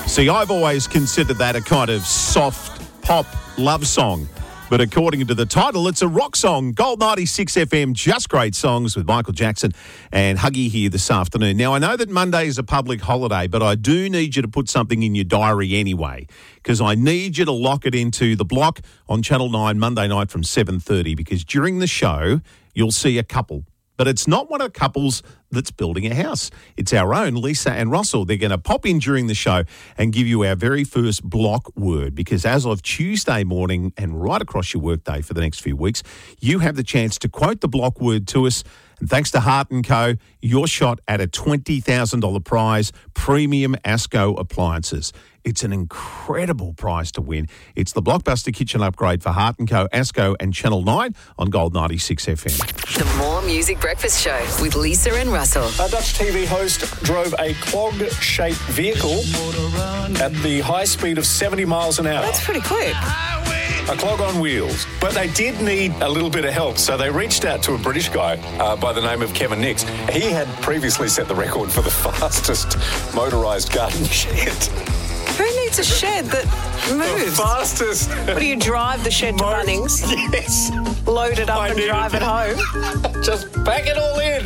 See, I've always considered that a kind of soft pop love song. But according to the title, it's a rock song. Gold 96 FM, just great songs with Michael Jackson and Huggy here this afternoon. Now, I know that Monday is a public holiday, but I do need you to put something in your diary anyway, because I need you to lock it into The Block on Channel 9 Monday night from 7:30, because during the show, you'll see a couple. But it's not one of the couples that's building a house. It's our own Lisa and Russell. They're going to pop in during the show and give you our very first block word, because as of Tuesday morning and right across your workday for the next few weeks, you have the chance to quote the block word to us. And thanks to Hart & Co., your shot at a $20,000 prize, premium Asco appliances. It's an incredible prize to win. It's the Blockbuster Kitchen Upgrade for Hart & Co, Asco and Channel 9 on Gold 96 FM. The More Music Breakfast Show with Lisa and Russell. A Dutch TV host drove a clog-shaped vehicle at the high speed of 70 miles an hour. That's pretty quick. A clog on wheels. But they did need a little bit of help, so they reached out to a British guy by the name of Kevin Nix. He had previously set the record for the fastest motorised garden shed. Who needs a shed that moves? The fastest. What do you drive the shed to Bunnings? Yes. Load it up and drive it home? Just pack it all in.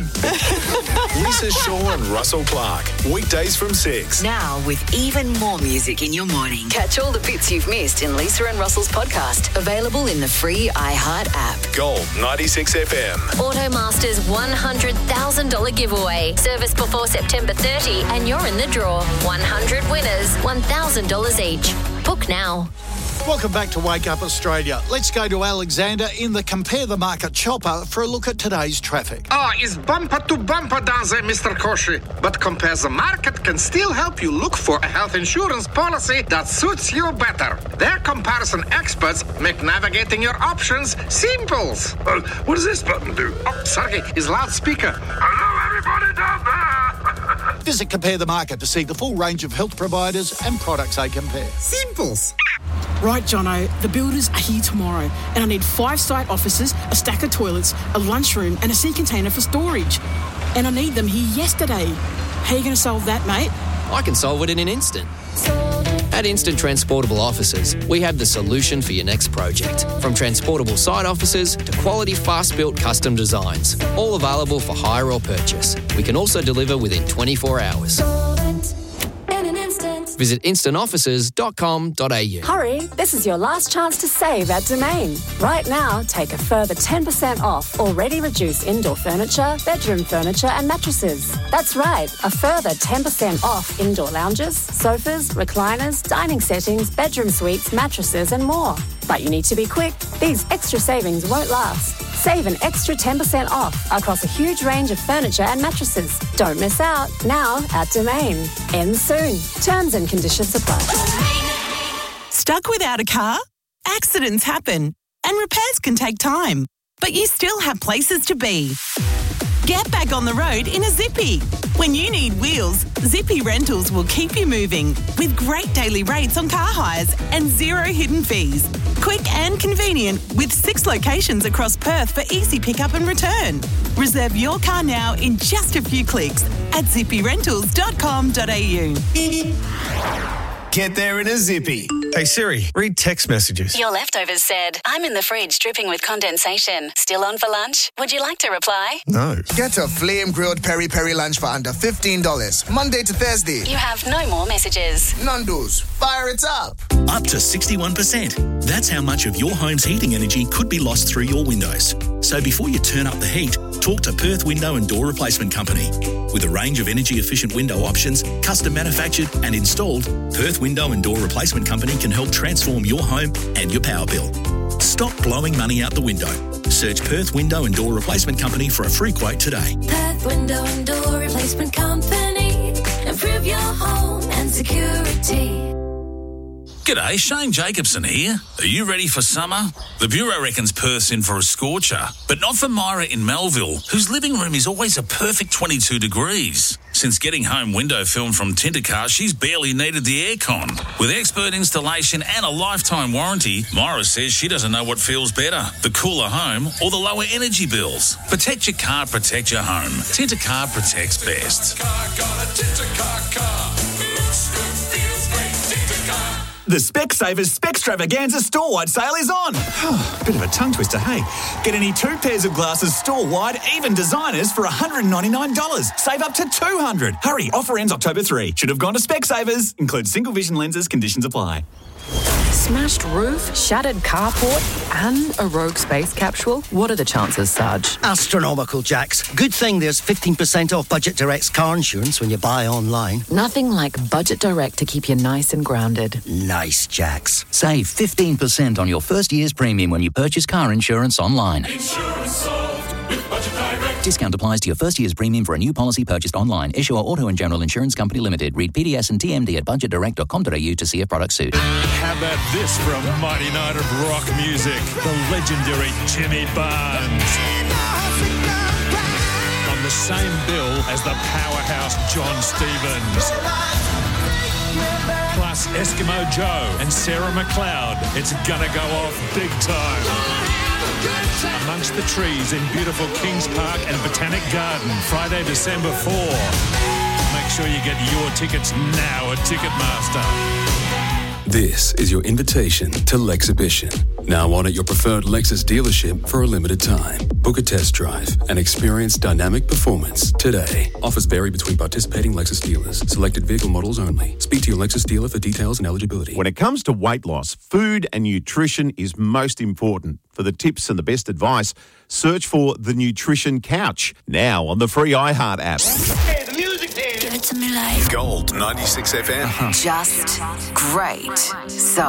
Lisa Shaw and Russell Clark. Weekdays from 6. Now with even more music in your morning. Catch all the bits you've missed in Lisa and Russell's podcast. Available in the free iHeart app. Gold 96 FM. Automaster's $100,000 giveaway. Service before September 30 and you're in the draw. 100 winners, $1,000 each. Book now. Welcome back to Wake Up Australia. Let's go to Alexander in the Compare the Market chopper for a look at today's traffic. It's bumper to bumper down there, Mr. Koshi. But Compare the Market can still help you look for a health insurance policy that suits you better. Their comparison experts make navigating your options simple. What does this button do? Oh, sorry, it's loudspeaker. Hello, everybody down there. Visit Compare the Market to see the full range of health providers and products they compare. Simples. Right, Jono, the builders are here tomorrow and I need 5 site offices, a stack of toilets, a lunchroom and a sea container for storage. And I need them here yesterday. How are you going to solve that, mate? I can solve it in an instant. At Instant Transportable Offices, we have the solution for your next project. From transportable site offices to quality fast-built custom designs, all available for hire or purchase. We can also deliver within 24 hours. Visit instantoffices.com.au. Hurry, this is your last chance to save at Domain. Right now, take a further 10% off already reduced indoor furniture, bedroom furniture and mattresses. That's right, a further 10% off indoor lounges, sofas, recliners, dining settings, bedroom suites, mattresses and more. But you need to be quick. These extra savings won't last. Save an extra 10% off across a huge range of furniture and mattresses. Don't miss out. Now at Domain. Ends soon. Terms and conditions apply. Stuck without a car? Accidents happen and repairs can take time, but you still have places to be. Get back on the road in a Zippy. When you need wheels, Zippy Rentals will keep you moving with great daily rates on car hires and zero hidden fees. Quick and convenient with 6 locations across Perth for easy pickup and return. Reserve your car now in just a few clicks at zippyrentals.com.au. Get there in a Zippy. Hey Siri, read text messages. Your leftovers said, I'm in the fridge dripping with condensation. Still on for lunch? Would you like to reply? No. Get a flame-grilled peri-peri lunch for under $15. Monday to Thursday. You have no more messages. Nando's, fire it up. Up to 61%. That's how much of your home's heating energy could be lost through your windows. So before you turn up the heat, talk to Perth Window and Door Replacement Company. With a range of energy-efficient window options, custom manufactured and installed, Perth Window and Door Replacement Company can help transform your home and your power bill. Stop blowing money out the window. Search Perth Window and Door Replacement Company for a free quote today. Perth Window and Door Replacement Company. Improve your home and security. G'day, Shane Jacobson here. Are you ready for summer? The Bureau reckons Perth's in for a scorcher, but not for Myra in Melville, whose living room is always a perfect 22 degrees. Since getting home window film from Tintercar, she's barely needed the aircon. With expert installation and a lifetime warranty, Myra says she doesn't know what feels better, the cooler home or the lower energy bills. Protect your car, protect your home. Tintercar protects best. Got a Tintercar car. Looks good, feels great. The Specsavers Specstravaganza store-wide sale is on. Bit of a tongue twister, hey? Get any 2 pairs of glasses store-wide, even designers, for $199. Save up to $200. Hurry, offer ends October 3. Should have gone to Specsavers. Includes single vision lenses. Conditions apply. Smashed roof, shattered carport, and a rogue space capsule? What are the chances, Sarge? Astronomical, Jax. Good thing there's 15% off Budget Direct's car insurance when you buy online. Nothing like Budget Direct to keep you nice and grounded. Nice, Jax. Save 15% on your first year's premium when you purchase car insurance online. Insurance solved with Budget Direct. Discount applies to your first year's premium for a new policy purchased online. Issuer Auto and General Insurance Company Limited. Read PDS and TMD at budgetdirect.com.au to see if product suit. How about this from Mighty Night of Rock Music? The legendary Jimmy Barnes. On the same bill as the powerhouse John Stevens. Plus Eskimo Joe and Sarah McLeod. It's gonna go off big time. Amongst the trees in beautiful Kings Park and Botanic Garden, Friday, December 4. Make sure you get your tickets now at Ticketmaster. This is your invitation to Lexhibition. Now on at your preferred Lexus dealership for a limited time. Book a test drive and experience dynamic performance today. Offers vary between participating Lexus dealers. Selected vehicle models only. Speak to your Lexus dealer for details and eligibility. When it comes to weight loss, food and nutrition is most important. For the tips and the best advice, search for The Nutrition Couch, now on the free iHeart app. Hey, the music's here. Give it to me like Gold 96 FM. Just great. So